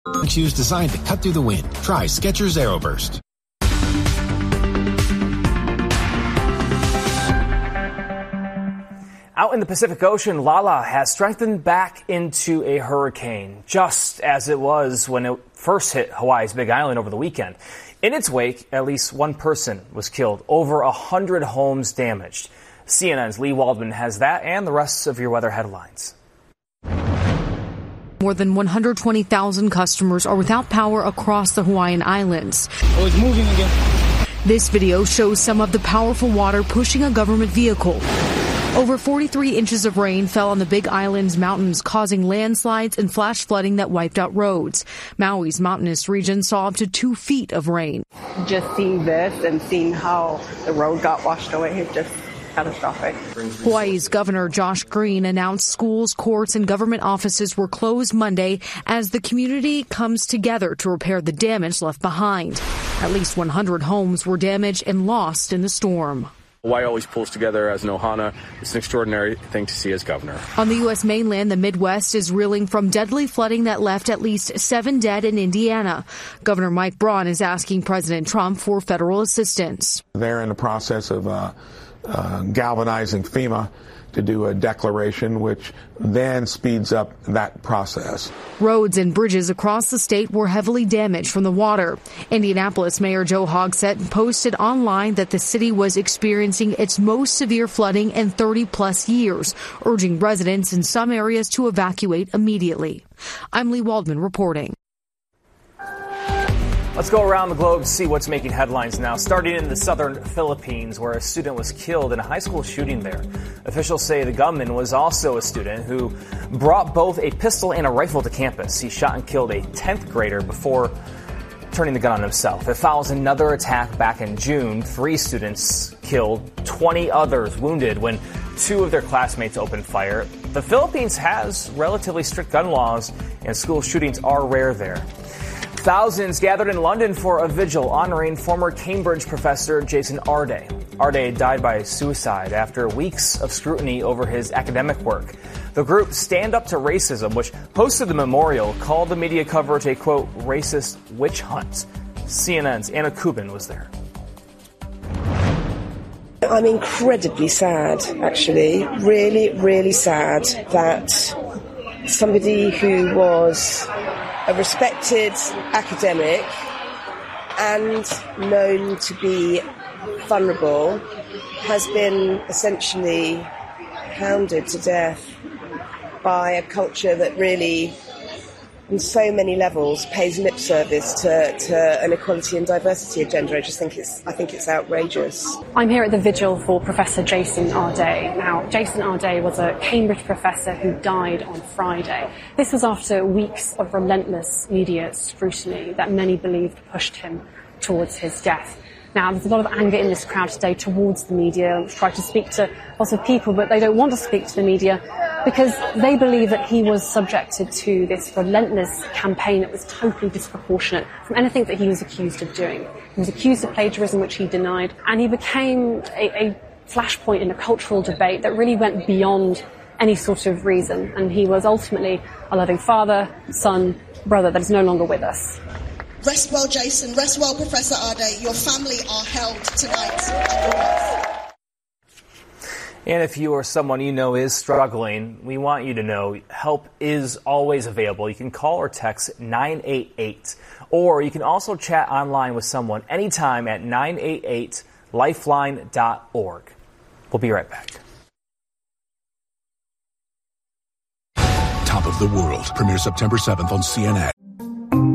Shoes designed to cut through the wind. Try Skechers Aeroburst. Out in the Pacific Ocean, Lala has strengthened back into a hurricane, just as it was when it first hit Hawaii's Big Island over the weekend. In its wake, at least one person was killed, over 100 homes damaged. CNN's Lee Waldman has that and the rest of your weather headlines. More than 120,000 customers are without power across the Hawaiian Islands. Oh, it's moving again. This video shows some of the powerful water pushing a government vehicle. Over 43 inches of rain fell on the Big Island's mountains, causing landslides and flash flooding that wiped out roads. Maui's mountainous region saw up to 2 feet of rain. Just seeing this and seeing how the road got washed away is just catastrophic. Hawaii's Governor Josh Green announced schools, courts, and government offices were closed Monday as the community comes together to repair the damage left behind. At least 100 homes were damaged and lost in the storm. Hawaii always pulls together as an ohana. It's an extraordinary thing to see as governor. On the U.S. mainland, the Midwest is reeling from deadly flooding that left at least 7 dead in Indiana. Governor Mike Braun is asking President Trump for federal assistance. They're in the process of galvanizing FEMA to do a declaration, which then speeds up that process. Roads and bridges across the state were heavily damaged from the water. Indianapolis Mayor Joe Hogsett posted online that the city was experiencing its most severe flooding in 30-plus years, urging residents in some areas to evacuate immediately. I'm Lee Waldman reporting. Let's go around the globe to see what's making headlines now, starting in the southern Philippines, where a student was killed in a high school shooting there. Officials say the gunman was also a student who brought both a pistol and a rifle to campus. He shot and killed a 10th grader before turning the gun on himself. It follows another attack back in June. 3 students killed, 20 others wounded when 2 of their classmates opened fire. The Philippines has relatively strict gun laws, and school shootings are rare there. Thousands gathered in London for a vigil honoring former Cambridge professor Jason Arday. Arday died by suicide after weeks of scrutiny over his academic work. The group Stand Up to Racism, which hosted the memorial, called the media coverage a, quote, racist witch hunt. CNN's Anna Kubin was there. I'm incredibly sad, actually. Really, really sad that somebody who was a respected academic and known to be vulnerable has been essentially hounded to death by a culture that really, on so many levels, pays lip service to an equality and diversity agenda. I think it's outrageous. I'm here at the vigil for Professor Jason Arday. Now, Jason Arday was a Cambridge professor who died on Friday. This was after weeks of relentless media scrutiny that many believed pushed him towards his death. Now, there's a lot of anger in this crowd today towards the media. We've tried to speak to lots of people, but they don't want to speak to the media because they believe that he was subjected to this relentless campaign that was totally disproportionate from anything that he was accused of doing. He was accused of plagiarism, which he denied, and he became a flashpoint in a cultural debate that really went beyond any sort of reason. And he was ultimately a loving father, son, brother that is no longer with us. Rest well, Jason. Rest well, Professor Arday. Your family are held tonight. And if you or someone you know is struggling, we want you to know help is always available. You can call or text 988. Or you can also chat online with someone anytime at 988lifeline.org. We'll be right back. Top of the World premieres September 7th on CNN.